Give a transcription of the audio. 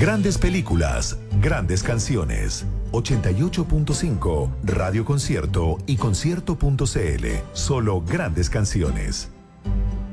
Grandes películas, grandes canciones. 88.5, Radio Concierto y concierto.cl. Solo grandes canciones.